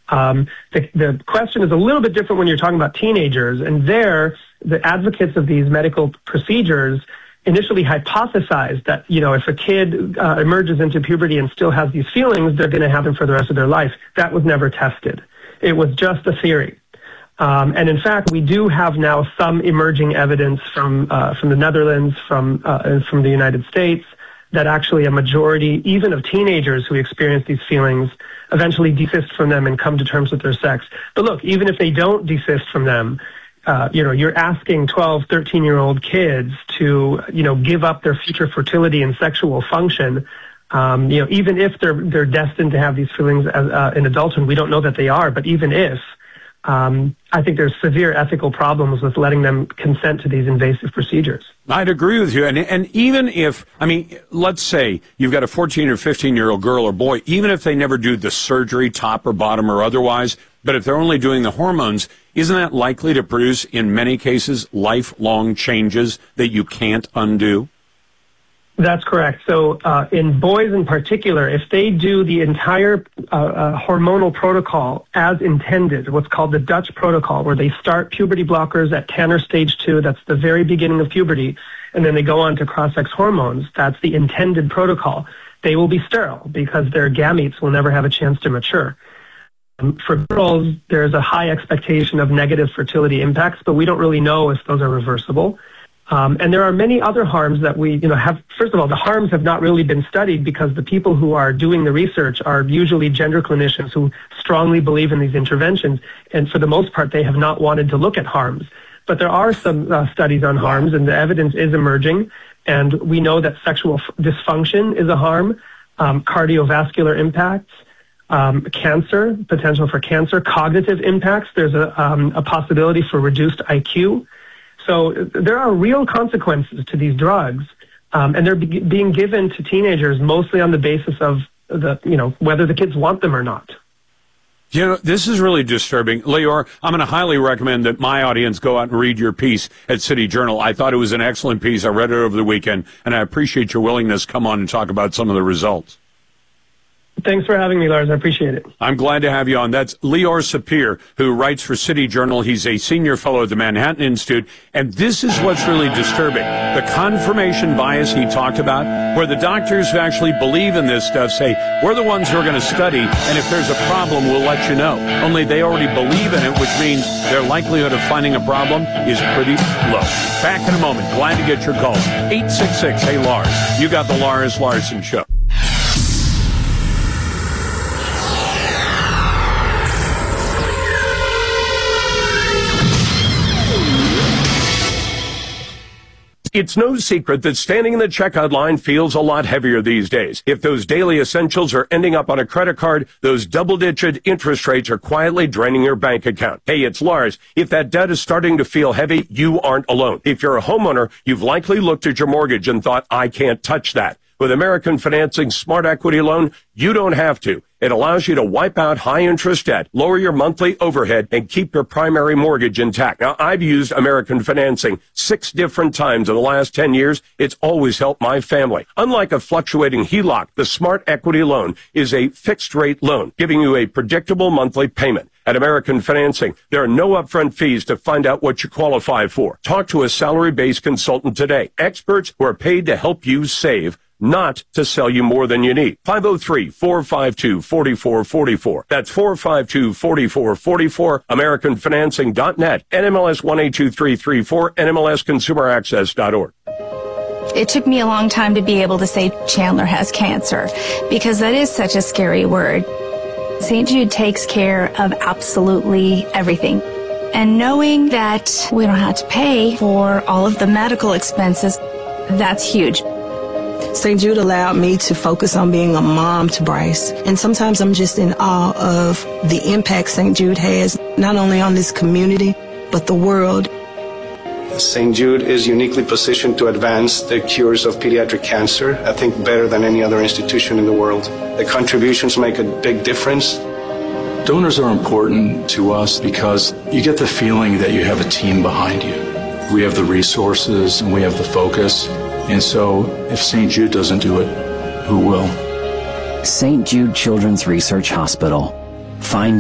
The question is a little bit different when you're talking about teenagers, and there, the advocates of these medical procedures initially hypothesized that, if a kid emerges into puberty and still has these feelings, they're going to have them for the rest of their life. That was never tested. It was just a theory. And in fact, we do have now some emerging evidence from the Netherlands, from the United States, that actually a majority, even of teenagers who experience these feelings, eventually desist from them and come to terms with their sex. But look, even if they don't desist from them, you're asking 12, 13-year-old kids to, give up their future fertility and sexual function. Even if they're destined to have these feelings in adulthood, we don't know that they are, but even if, I think there's severe ethical problems with letting them consent to these invasive procedures. I'd agree with you. And even if, let's say you've got a 14 or 15-year-old girl or boy, even if they never do the surgery, top or bottom or otherwise, but if they're only doing the hormones, isn't that likely to produce, in many cases, lifelong changes that you can't undo? That's correct. So in boys in particular, if they do the entire hormonal protocol as intended, what's called the Dutch protocol, where they start puberty blockers at Tanner stage 2, that's the very beginning of puberty, and then they go on to cross-sex hormones, that's the intended protocol, they will be sterile because their gametes will never have a chance to mature. For girls, there's a high expectation of negative fertility impacts, but we don't really know if those are reversible. And there are many other harms that we, have. First of all, the harms have not really been studied because the people who are doing the research are usually gender clinicians who strongly believe in these interventions. And for the most part, they have not wanted to look at harms. But there are some studies on harms, and the evidence is emerging. And we know that sexual dysfunction is a harm, cardiovascular impacts, cancer, potential for cancer, cognitive impacts. There's a possibility for reduced IQ. So there are real consequences to these drugs, and they're being given to teenagers mostly on the basis of whether the kids want them or not. This is really disturbing. Lior, I'm going to highly recommend that my audience go out and read your piece at City Journal. I thought it was an excellent piece. I read it over the weekend, and I appreciate your willingness to come on and talk about some of the results. Thanks for having me, Lars. I appreciate it. I'm glad to have you on. That's Lior Sapir, who writes for City Journal. He's a senior fellow at the Manhattan Institute. And this is what's really disturbing. The confirmation bias he talked about, where the doctors who actually believe in this stuff say, we're the ones who are going to study, and if there's a problem, we'll let you know. Only they already believe in it, which means their likelihood of finding a problem is pretty low. Back in a moment. Glad to get your calls. 866, hey, Lars. You got the Lars Larson Show. It's no secret that standing in the checkout line feels a lot heavier these days. If those daily essentials are ending up on a credit card, those double-digit interest rates are quietly draining your bank account. Hey, it's Lars. If that debt is starting to feel heavy, you aren't alone. If you're a homeowner, you've likely looked at your mortgage and thought, I can't touch that. With American Financing Smart Equity Loan, you don't have to. It allows you to wipe out high-interest debt, lower your monthly overhead, and keep your primary mortgage intact. Now, I've used American Financing 6 different times in the last 10 years. It's always helped my family. Unlike a fluctuating HELOC, the Smart Equity Loan is a fixed-rate loan, giving you a predictable monthly payment. At American Financing, there are no upfront fees to find out what you qualify for. Talk to a salary-based consultant today. Experts who are paid to help you save, not to sell you more than you need. 503-452-4444. That's 452-4444. AmericanFinancing.net. NMLS 182334. NMLSConsumerAccess.org. It took me a long time to be able to say Chandler has cancer, because that is such a scary word. St. Jude takes care of absolutely everything. And knowing that we don't have to pay for all of the medical expenses, that's huge. St. Jude allowed me to focus on being a mom to Bryce. And sometimes I'm just in awe of the impact St. Jude has, not only on this community, but the world. St. Jude is uniquely positioned to advance the cures of pediatric cancer, I think better than any other institution in the world. The contributions make a big difference. Donors are important to us because you get the feeling that you have a team behind you. We have the resources and we have the focus. And so if St. Jude doesn't do it, who will? St. Jude Children's Research Hospital. Find